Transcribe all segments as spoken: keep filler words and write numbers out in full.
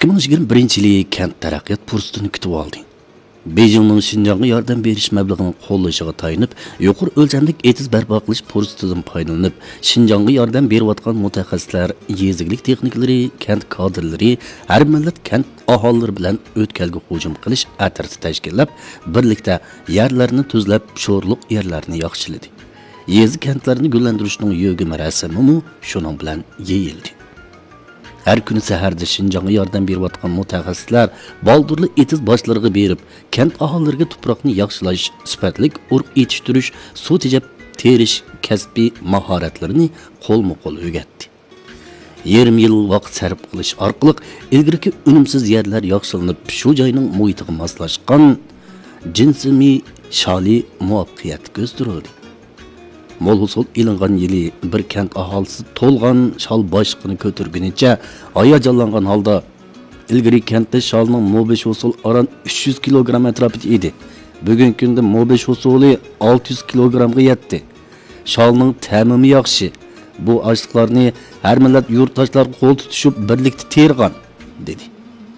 ikki ming yigirma birinchi yili kent taraqqiyot fursatini kutib oldi. Beijingning Xinjiangga yordam berish mablag'ini qo'llashiga tayinib, yuqori o'lchamlik e'tiz barpo qilish fursatidan foydalanib, Xinjiangga yordam berayotgan mutaxassislar, yeziglik texniklari, kent kadrlari, har millat kent aholilari bilan o'tkalga hujum qilish atirsi tashkillab, birlikda yerlarni tuzlab, sho'rliq yerlarni yaxshiladi. Yezi kentlarini gullantirishning yo'g'imi rasmi shuning bilan yeyildi. Her kuni saharda Xinjiangga yordam berayotgan mutaxassislar baldurli etiz boshlariga berib, kent aholilariga tuproqni yaxshilash, sifatli urug' yetishtirish, suv tejab terish kasbiy mahoratlarini qo'lma-qo'l o'rgatdi. Yarim yil vaqt sarf qilish orqali ilgirki unumsiz yerlar yaxshilanib, shu joyning muhitiga moslashgan jinsimiy shali muvaffaqiyat ko'zdirildi. Mol husul ilingan yili bir kent aholisi to'lgan shal boshqini ko'tirgunicha hayajonlangan holda ilgari kentda shalning mobesh husul aran uch yuz kilogramm atrofida edi. Bugungi kunda mobesh husuli olti yuz kilogrammga yetdi. Shalning ta'mimi yaxshi. Bu ashliqlarni har millat yurtdoshlar qo'l tutishib birlikda tergan dedi.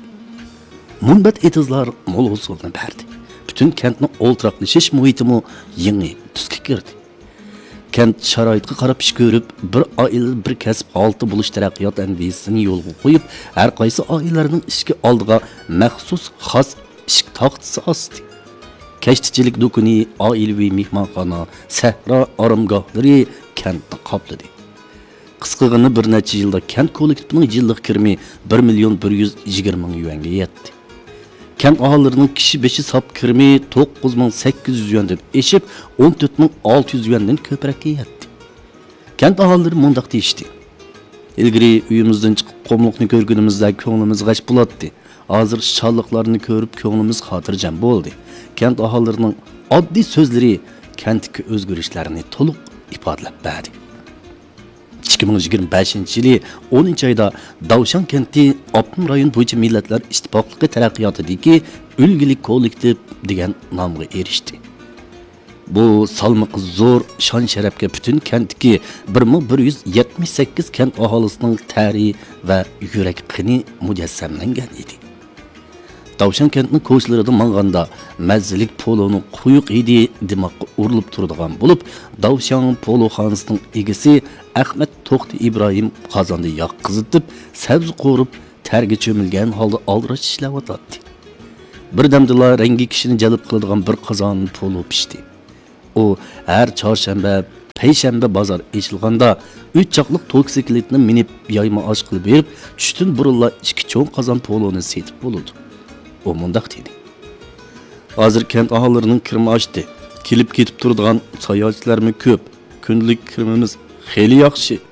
Munbat etizlar mol husulni berdi. Butun kentning o'ltiraqlashish muhitimi yangi tusga kirdi. Kent sharoitga qarab ish ko'rib, bir oila bir kasb olti bo'lish taraqqiyot ambitsiyasini yo'lga qo'yib, har qaysi oilalarning ishki oldiga maxsus xos ish taxtasi osdi. Kashtichilik do'koni, oilaviy mehmonxona, sahro oromgohlari kentni qopladi. Qisqagina bir necha yilda kent kollektivining yillik kirimi bir million bir yuz yigirma ming yuanga yetdi. Kent aholilarining kishi beshi sop kirimi to'qqiz ming sakkiz yuz yuan deb eshib, o'n to'rt ming olti yuz yuandan ko'proqqa yetdi. Kent aholilari mundaq deyishdi. Ilgari uyimizdan chiqib qomliqni ko'rgunimizda ko'nglimiz g'ash bo'ladi. Hozir shalliqlarni ko'rib ko'nglimiz xotirjam bo'ldi. Kent aholilarining oddiy so'zlari kentdagi o'zgarishlarni to'liq ifodalab berdi. ikki ming yigirma beshinchi yili o'ninchi oyda Davshan kenti Optim rayon bo'yicha millatlar ittifoqligi taraqqiyotidagi ulgili kollektiv degan nomga erishdi. Bu salmoqi zo'r shon sharafga butun kentdagi bir ming bir yuz yetmish sakkiz kent aholisining tarixi va yurak qini mujassamlangan edi. Davshan kentining ko'chlarida manganda mazzilik poloni quyuq hidi dimoqqa urilib turadigan bo'lib, Davshan poloxonasining egasi Ahmad To'xti Ibrohim qozonda yoqqizitib, sabzi qo'rib, targa cho'milgan holda aldirash ishlayotdi. Birdamdila rangi kishini jalb qiladigan bir qozon polo pishdi. U har chorshanba, payshanba bozor ochilganda uch chaqliq toksikletni minib yoyma osh qilib berib, tushdan burunla ikki cho'ng qozon poloni setib bo'ladi. O mundaq dedi. Hozir kent aholilarining kirimi oshdi. Kelib ketib turadigan sayohatchilarmi ko'p. Kunlik kirimimiz xeyli yaxshi.